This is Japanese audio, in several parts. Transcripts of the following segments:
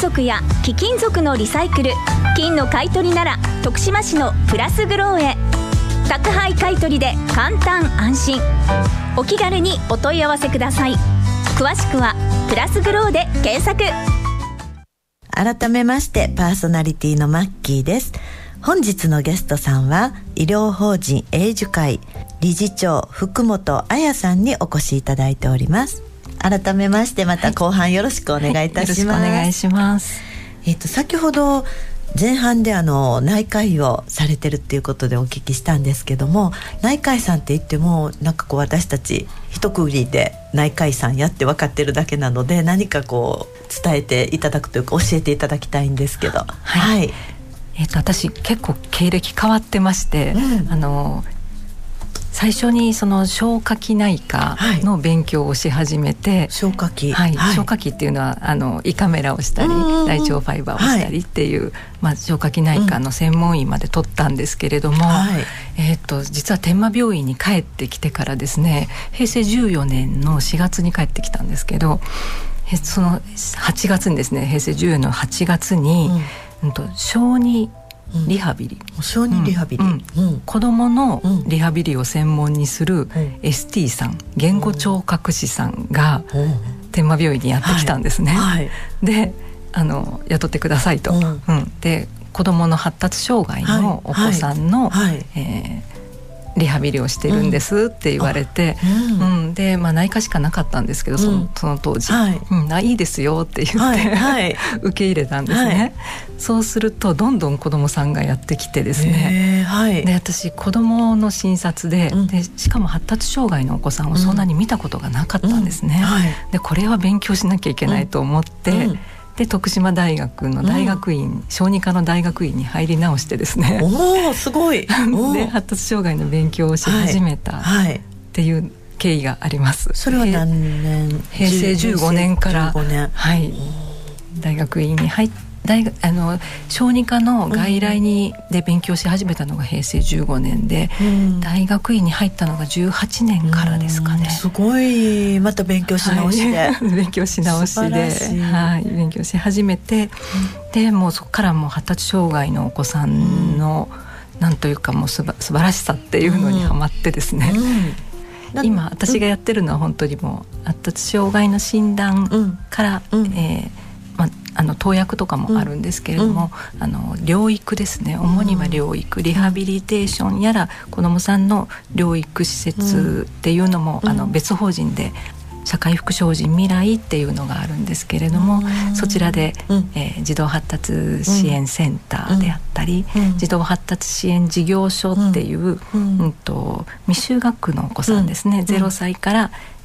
属や貴金属のリサイクル、金の買い取りなら徳島市のプラスグローへ。宅配買い取りで簡単安心。お気軽にお問い合わせください。詳しくはプラスグローで検索。 改めましてパーソナリティのマッキーです。本日のゲストさんは医療法人永寿会理事長福本彩さんにお越しいただいております。改めましてまた後半よろしくお願いいたします。 よろしくお願いします。 先ほど前半で内科医をされてるっていうことでお聞きしたんですけども、内科医さんって言ってもなんかこう私たち一括りで内科医さんやって分かってるだけなので、何かこう伝えていただくというか教えていただきたいんですけど。はい、 私結構経歴変わってまして、最初にその消化器内科の勉強をし始めて、 消化器、 消化器っていうのは胃カメラをしたり大腸ファイバーをしたりっていう、消化器内科の専門医まで取ったんですけれども、実は天満病院に帰ってきてからですね、平成14年の4月に帰ってきたんですけど、その8月にですね、平成14年の8月に、小児リハビリ、 小児リハビリ、 子どものリハビリを専門にする ST さん、言語聴覚士さんが天満病院にやってきたんですね。で雇ってくださいと、で子どもの発達障害のお子さんの、リハビリをしてるんですって言われて、で、内科しかなかったんですけど、その当時、いいですよって言って、受け入れたんですね。そうするとどんどん子どもさんがやってきてですね、で私子どもの診察で、しかも発達障害のお子さんをそんなに見たことがなかったんですね。でこれは勉強しなきゃいけないと思って、で徳島大学の大学院、小児科の大学院に入り直してですね、 すごいで発達障害の勉強をし始めたっていう経緯があります。 それは何年？ 平成15年から大学院に入って、小児科の外来で勉強し始めたのが平成15年で、大学院に入ったのが18年からですかね。 すごい、また勉強し直して、 勉強し直しで、勉強し始めて、でもうそこからもう発達障害のお子さんの、なんというかもう素晴らしさっていうのにハマってですね、今私がやってるのは本当にもう発達障害の診断から、投薬とかもあるんですけれども、療育ですね。主には療育、リハビリテーションやら子どもさんの療育施設っていうのも、別法人で社会福祉法人未来っていうのがあるんですけれども、そちらで、児童発達支援センターであったり、児童発達支援事業所っていう、未就学のお子さんですね、0歳から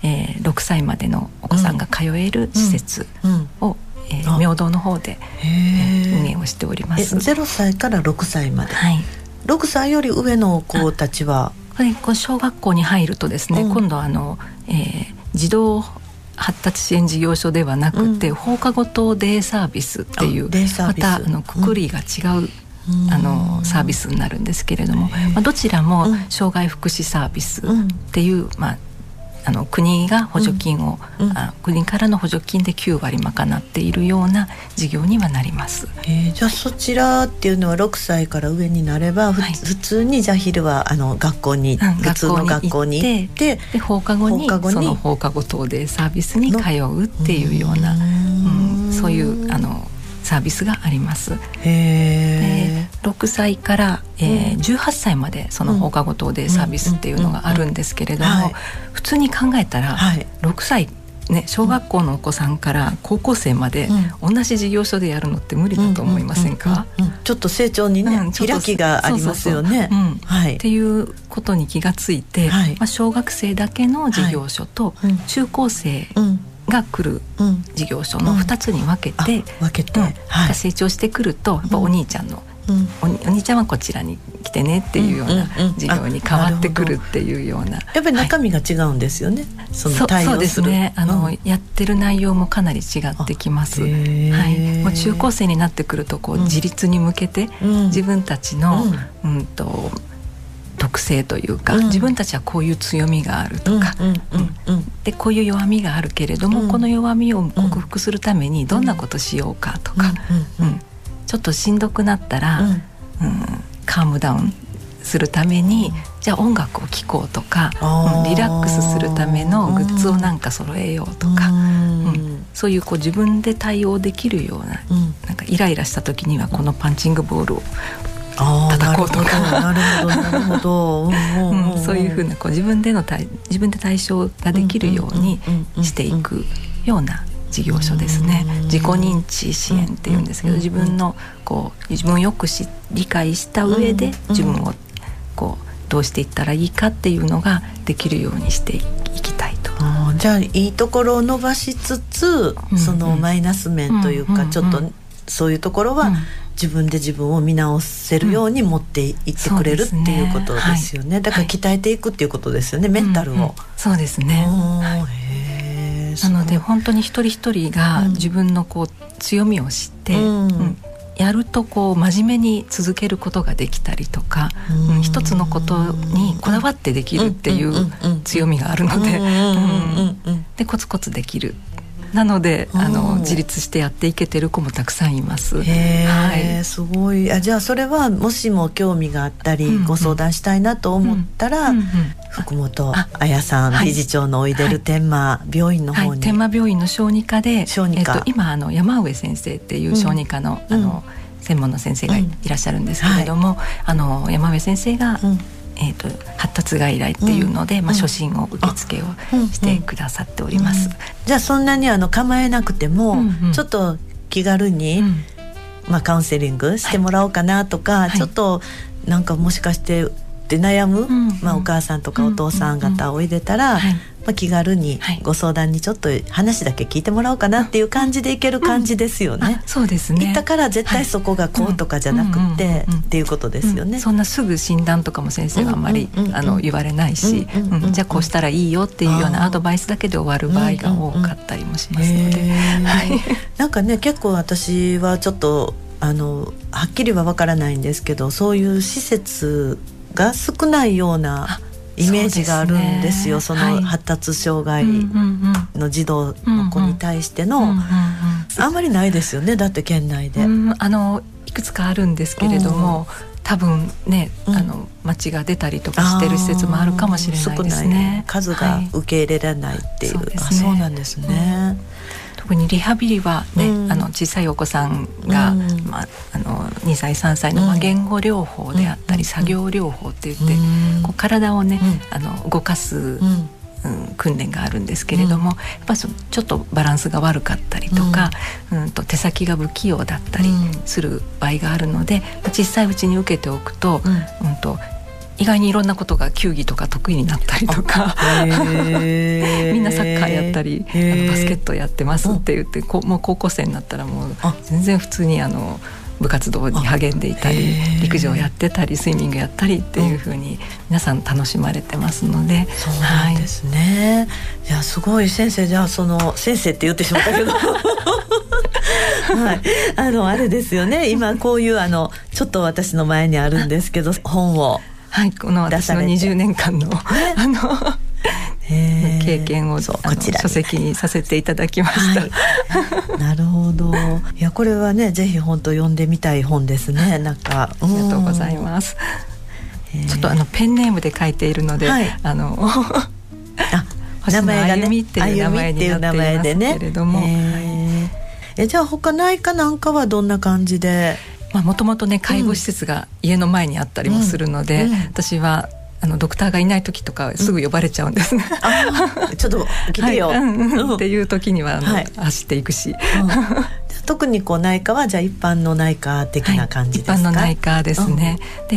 、6歳までのお子さんが通える施設を、明道の方で、運営をしております。 0歳から6歳まで、6歳より上の子たちは小学校に入るとですね、今度児童発達支援事業所ではなくて、放課後等デイサービスっていう、またくくりが違う、サービスになるんですけれども、どちらも障害福祉サービスっていう、国が補助金を、国からの補助金で9割賄っているような事業にはなります。 じゃあそちらっていうのは6歳から上になれば、普通にじゃあ昼は学校に、普通の学校に行って、 で放課後にその放課後等デイサービスに通うっていうような、そういうサービスがあります。で6歳から、18歳までその放課後等デイサービスっていうのがあるんですけれども、普通に考えたら、6歳小学校のお子さんから高校生まで同じ事業所でやるのって無理だと思いませんか？ ちょっと成長にね、開きがありますよね。 っていうことに気がついて、小学生だけの事業所と中高生が来る事業所の2つに分けて、成長してくるとやっぱお兄ちゃんの、お兄ちゃんはこちらに来てねっていうような事業に変わってくるっていうような、 やっぱり中身が違うんですよね。その対応する、 そうですね、やってる内容もかなり違ってきます。もう中高生になってくると自立に向けて、自分たちの、 特性というか、自分たちはこういう強みがあるとか、でこういう弱みがあるけれども、この弱みを克服するためにどんなことしようかとか、ちょっとしんどくなったら、カームダウンするためにじゃあ音楽を聴こうとか、リラックスするためのグッズをなんか揃えようとか、そういう自分で対応できるような、なんかイライラした時にはこのパンチングボールを叩こうとか、 なるほどそういうふうな自分で対処ができるようにしていくような事業所ですね。自己認知支援っていうんですけど、自分をよく理解した上で自分をどうしていったらいいかっていうのができるようにしていきたいと。 じゃあいいところを伸ばしつつ、そのマイナス面というか、ちょっとそういうところは自分で自分を見直せるように持っていってくれるっていうことですよね。だから鍛えていくっていうことですよね、メンタルを。 そうですね。なので本当に一人一人が自分の強みを知って、やると真面目に続けることができたりとか、一つのことにこだわってできるっていう強みがあるので、でコツコツできる。なので自立してやっていけてる子もたくさんいます。 すごい。じゃあそれはもしも興味があったり、ご相談したいなと思ったら、福本彩さん、理事長のおいでる天満病院の方に、 天満病院の小児科で、今山上先生っていう小児科の、専門の先生がいらっしゃるんですけれども、山上先生が、発達外来っていうので、初診を受付をしてくださっております。 じゃあそんなに構えなくても、ちょっと気軽に、カウンセリングしてもらおうかなとか、ちょっとなんかもしかしてって悩む、お母さんとかお父さん方おいでたら、気軽にご相談にちょっと話だけ聞いてもらおうかなっていう感じでいける感じですよね。 そうですね。 行ったから絶対そこがこうとかじゃなくてっていうことですよね。 そんなすぐ診断とかも先生があんまり言われないし、じゃあこうしたらいいよっていうようなアドバイスだけで終わる場合が多かったりもしますので、 なんかね、結構私はちょっとはっきりはわからないんですけど、そういう施設が少ないようなイメージがあるんですよ。その発達障害の児童の子に対しての、あんまりないですよね。だって県内でいくつかあるんですけれども、多分ね、町が出たりとかしてる施設もあるかもしれないですね。 数が受け入れられないっていう。そうなんですね。 特にリハビリはね、小さいお子さんが、2歳3歳の言語療法であったり、作業療法って言って、体をね、動かす、訓練があるんですけれども、やっぱちょっとバランスが悪かったりとか、手先が不器用だったりする場合があるので、小さいうちに受けておくと、意外にいろんなことが球技とか得意になったりとかみんなサッカーやったりバスケットやってますって言って、もう高校生になったらもう全然普通に部活動に励んでいたり、陸上やってたりスイミングやったりっていう風に皆さん楽しまれてますので。 そうなんですね。いや、すごい先生。じゃあその先生って言ってしまったけどあれですよね。今こういうちょっと私の前にあるんですけど、本をこの私の20年間の経験を書籍にさせていただきました。 なるほど。いや、これはね、ぜひ本当読んでみたい本ですね。なんか、 ありがとうございます。ちょっとペンネームで書いているので、星野あゆみっていう名前になっていますけれども、 じゃあ他ないかなんかはどんな感じで？ もともとね、介護施設が家の前にあったりもするので、私はドクターがいない時とかすぐ呼ばれちゃうんですね。 ちょっと来てよ、 っていう時には走っていくし、 特に内科はじゃあ一般の内科的な感じですか？ 一般の内科ですね。で